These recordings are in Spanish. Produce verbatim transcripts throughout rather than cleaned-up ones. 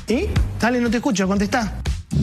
¿Y? Dale, no te escucho, contestá.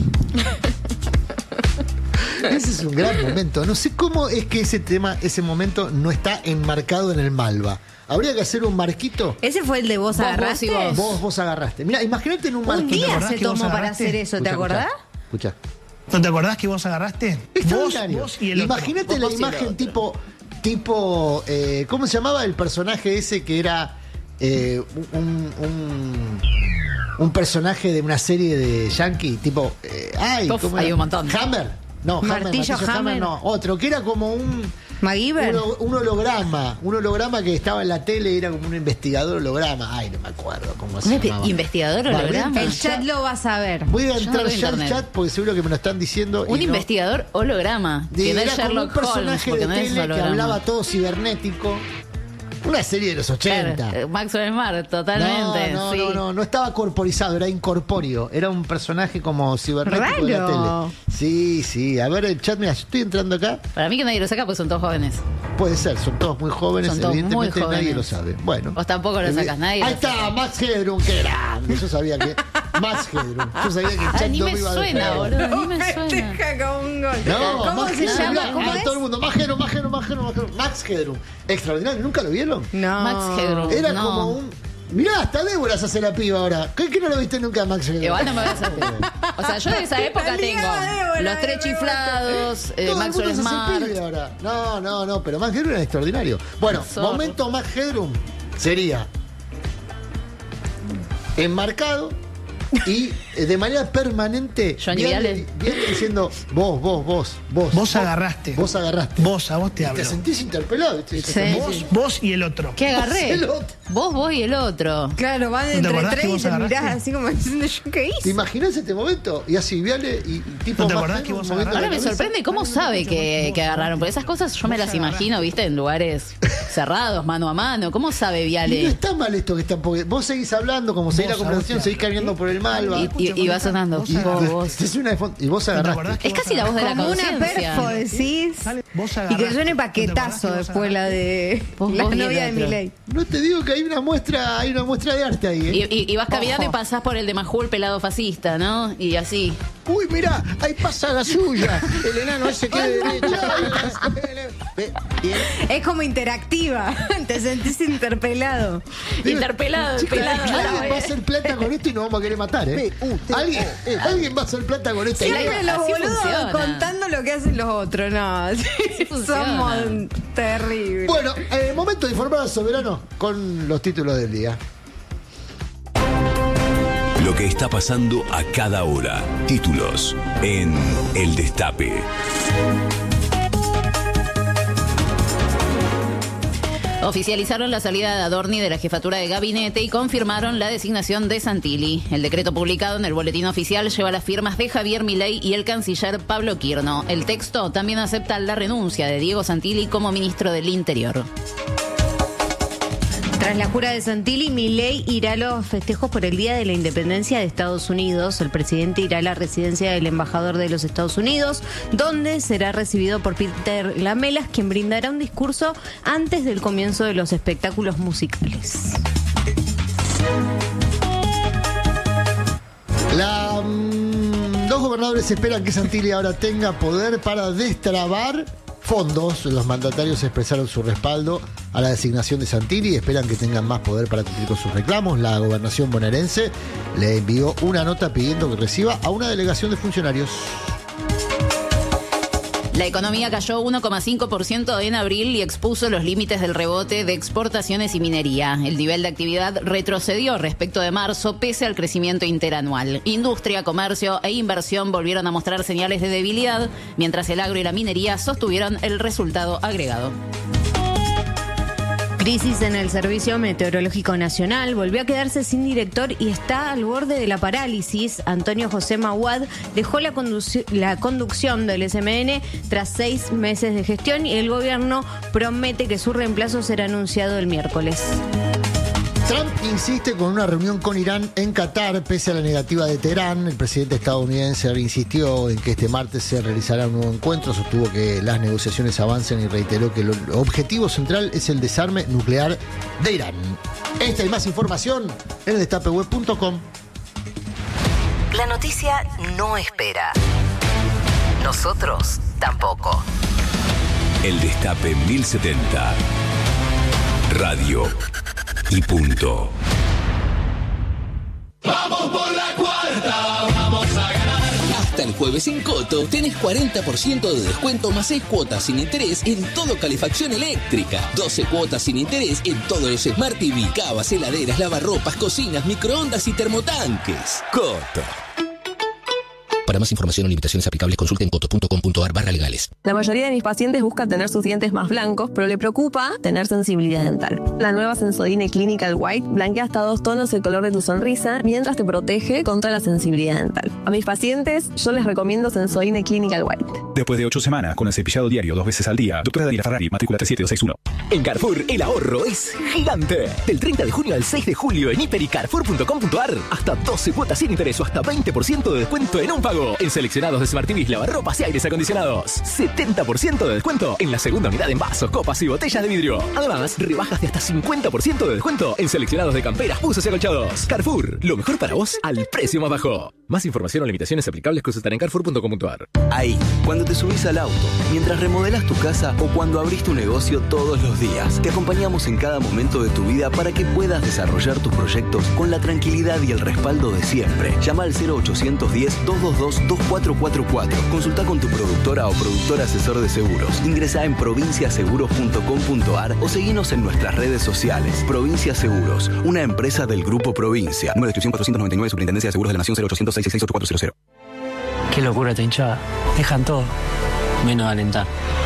Ese es un gran momento. No sé cómo es que ese tema, ese momento no está enmarcado en el Malva. Habría que hacer un marquito. Ese fue el de vos, Vos, agarraste. vos y vos. Vos, vos agarraste. Mira, imagínate en un Un marquito. día acordás se que vos tomó para agarraste? hacer eso, ¿te Escuchá, acordás? Escuchá. ¿No te acordás que vos agarraste? Vos, Extraordinario. vos y el otro. Imagínate Vos, la vos y el imagen otro. tipo, tipo eh, ¿cómo se llamaba el personaje ese que era eh, un, un, un personaje de una serie de Yankee? Tipo, eh, ay, Uf, ¿cómo hay era? un montón. Hammer. No, Hammer, Martillo Hammer. no, otro, que era como un... MacGyver. Un, un holograma, un holograma que estaba en la tele, era como un investigador holograma. Ay, no me acuerdo cómo se ¿Un espe- llamaba. investigador Va, voy a holograma? entrar El chat lo vas a ver. Voy a Yo no entrar veo ya al internet. chat porque seguro que me lo están diciendo. y Un no- investigador holograma. de- Que no es era como un Sherlock Holmes, personaje porque de no es tele que holograma. hablaba todo cibernético. Una serie de los ochenta. Claro, Maxwell Smart, totalmente. No, no, sí. no, no, no estaba corporizado, era incorpóreo. Era un personaje como cibernético de la Raro. tele. Sí, sí. A ver el chat, mira, yo estoy entrando acá. Para mí que nadie lo saca porque son todos jóvenes. Puede ser, son todos muy jóvenes, Son todos muy evidentemente nadie jóvenes. lo sabe. Bueno. Vos tampoco lo sacas, nadie Ahí lo está, saca. Max Headroom, qué grande. Yo sabía que. Max Headroom. Yo sabía que el Ah, chat ni no me iba a suena, dejar. boludo, ni me suena. Festeja con un gol. No, ¿Cómo Max se Headroom, llama? mirá, ¿Cómo ah, es? todo el mundo, Max Headroom, Max Headroom, Max Headroom, Max Headroom. Max Headroom. Extraordinario, ¿nunca lo vieron? No. Max Headroom. Era no. como un. Mirá, hasta Débora se hace la piba ahora. ¿Qué, qué no lo viste nunca, Max Headroom? Igual no me vas a hacer. O sea, yo de esa época La tengo liga de Débora, los tres de rebote. chiflados, eh, Todo el Maxwell mundo se hace Smart. pibe ahora. No, no, no, pero Max Headroom era extraordinario. Bueno, Zorro. momento Max Headroom sería enmarcado y eh, de manera permanente Johnny viene- Viale. viene diciendo vos, vos, vos, vos. Vos agarraste. Vos agarraste. Vos, a vos te Y hablo. te sentís interpelado. ¿viste? Sí. Vos, vos y el otro. ¿Qué agarré? el otro. Vos, vos y el otro. Claro, van te entre acordás que tres y vos te mirás agarraste? así como diciendo yo qué ¿Te hice. imaginás este momento? Y así Viale y, y tipo ¿No te Max acordás que Headroom vos moviendo agarraste? Ahora la me cabeza. sorprende cómo sabe que, que agarraron. Porque esas cosas yo me las imagino, viste, en lugares cerrados, mano a mano. ¿Cómo sabe Y no Viale? está mal esto que están, porque vos seguís hablando, como seguís la Vos, a conversación, vos te seguís hablo. caminando por el Malva. Y, y- y va sonando. Vos Y, Vos, vos. te hace una de fondo, y vos ¿No te agarraste. acordás que Es vos casi la voz de la Como una conciencia. perfo, decís. Dale, vos Y que agarraste. suene ¿No te paquetazo acordás que vos después la de Vos, la vos y el novia de otro. Milei. No te digo que hay una muestra, hay una muestra de arte ahí, Y, ¿eh? y- y vas caminando Ojo. y pasás por el de Majul, pelado fascista, ¿no? Y así. Uy, mirá, ahí pasa la suya. El enano ese que de derecha. Ve, bien. Es como interactiva. Te sentís interpelado. Interpelado, Chicos, pelado. alguien va a hacer plata con esto y nos vamos a querer matar, ¿eh? P, U, T, Alguien, alguien va a hacer plata con esto. Siempre así los boludos funciona. contando lo que hacen los otros. No, funciona. somos terribles. Bueno, eh, momento de informar al soberano con los títulos del día. Lo que está pasando a cada hora. Títulos en El Destape. Oficializaron la salida de Adorni de la jefatura de gabinete y confirmaron la designación de Santilli. El decreto publicado en el boletín oficial lleva las firmas de Javier Milei y el canciller Pablo Quirno. El texto también acepta la renuncia de Diego Santilli como ministro del Interior. Tras la jura de Santilli, Milei irá a los festejos por el Día de la Independencia de Estados Unidos. El presidente irá a la residencia del embajador de los Estados Unidos, donde será recibido por Peter Lamelas, quien brindará un discurso antes del comienzo de los espectáculos musicales. La, mm, los gobernadores esperan que Santilli ahora tenga poder para destrabar fondos. Los mandatarios expresaron su respaldo a la designación de Santilli y esperan que tengan más poder para cumplir con sus reclamos. La gobernación bonaerense le envió una nota pidiendo que reciba a una delegación de funcionarios. La economía cayó uno coma cinco por ciento en abril y expuso los límites del rebote de exportaciones y minería. El nivel de actividad retrocedió respecto de marzo pese al crecimiento interanual. Industria, comercio e inversión volvieron a mostrar señales de debilidad, mientras el agro y la minería sostuvieron el resultado agregado. Crisis en el Servicio Meteorológico Nacional, volvió a quedarse sin director y está al borde de la parálisis. Antonio José Mahuad dejó la, conduci- la conducción del S M N tras seis meses de gestión y el gobierno promete que su reemplazo será anunciado el miércoles. Trump insiste con una reunión con Irán en Qatar, pese a la negativa de Teherán. El presidente estadounidense insistió en que este martes se realizará un nuevo encuentro, sostuvo que las negociaciones avancen y reiteró que el objetivo central es el desarme nuclear de Irán. Esta y más información en el destape web punto com. La noticia no espera. Nosotros tampoco. El Destape mil setenta. Radio y punto. Vamos por la cuarta, vamos a ganar. Hasta el jueves en Coto tenés cuarenta por ciento de descuento más seis cuotas sin interés en todo calefacción eléctrica. doce cuotas sin interés en todos los Smart T V, cavas, heladeras, lavarropas, cocinas, microondas y termotanques. Coto. Para más información o limitaciones aplicables, consulten coto punto com punto ar barra legales. La mayoría de mis pacientes buscan tener sus dientes más blancos, pero le preocupa tener sensibilidad dental. La nueva Sensodyne Clinical White blanquea hasta dos tonos el color de tu sonrisa, mientras te protege contra la sensibilidad dental. A mis pacientes, yo les recomiendo Sensodyne Clinical White. Después de ocho semanas, con el cepillado diario dos veces al día, doctora Daniela Ferrari, matrícula tres siete dos seis uno. En Carrefour, el ahorro es gigante. Del treinta de junio al seis de julio en hiper y carrefour punto com punto ar, hasta doce cuotas sin interés o hasta veinte por ciento de descuento en un pago. En seleccionados de Smart T V, lavarropas y aires acondicionados. setenta por ciento de descuento en la segunda unidad en vasos, copas y botellas de vidrio. Además, rebajas de hasta cincuenta por ciento de descuento en seleccionados de camperas, buzos y acolchados. Carrefour, lo mejor para vos al precio más bajo. Más información o limitaciones aplicables consultar en carrefour punto com punto ar. Ahí, cuando te subís al auto, mientras remodelas tu casa o cuando abrís tu negocio todos los días, te acompañamos en cada momento de tu vida para que puedas desarrollar tus proyectos con la tranquilidad y el respaldo de siempre. Llama al cero ochocientos diez, doscientos veintidós, veinticuatro cuarenta y cuatro. Consulta con tu productora o productor asesor de seguros. Ingresá en provincia seguros punto com punto ar o seguinos en nuestras redes sociales. Provincia Seguros, una empresa del Grupo Provincia. Número de inscripción cuatrocientos noventa y nueve, Superintendencia de Seguros de la Nación, cero ochocientos seis seis seis ocho cuatro cero cero. Qué locura esta hinchada. Dejan todo, menos alentar.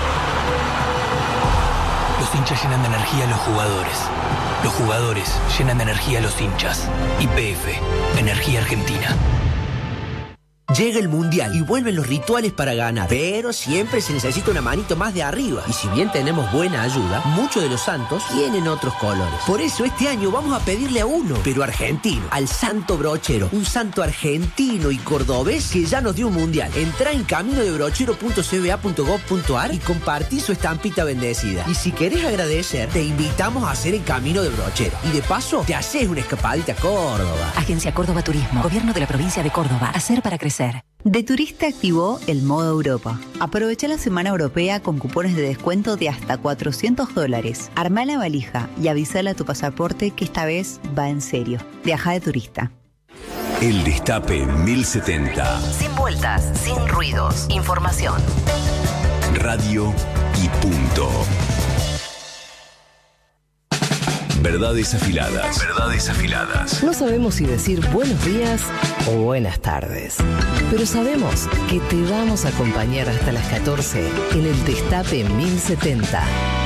Los hinchas llenan de energía a los jugadores. Los jugadores llenan de energía a los hinchas. Y P F, Energía Argentina. Llega el Mundial y vuelven los rituales para ganar, pero siempre se necesita una manito más de arriba. Y si bien tenemos buena ayuda, muchos de los santos tienen otros colores. Por eso este año vamos a pedirle a uno, pero argentino, al Santo Brochero. Un santo argentino y cordobés que ya nos dio un Mundial. Entrá en camino de brochero punto c b a punto gov punto ar y compartí su estampita bendecida. Y si querés agradecer, te invitamos a hacer el Camino de Brochero. Y de paso, te haces una escapadita a Córdoba. Agencia Córdoba Turismo, Gobierno de la Provincia de Córdoba. Hacer para crecer. De Turista activó el modo Europa. Aprovecha la semana europea con cupones de descuento de hasta cuatrocientos dólares. Armá la valija y avísale a tu pasaporte que esta vez va en serio. Viaja de turista. El Destape mil setenta. Sin vueltas, sin ruidos. Información. Radio y punto. Verdades afiladas. Verdades afiladas. No sabemos si decir buenos días o buenas tardes, pero sabemos que te vamos a acompañar hasta las catorce en el Destape mil setenta.